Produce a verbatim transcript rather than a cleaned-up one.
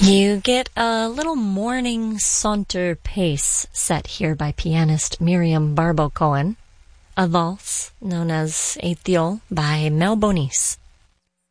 You get a little morning saunter pace set here by pianist Miriam Barbo Cohen, a valse known as Ethiol by Mel Bonis.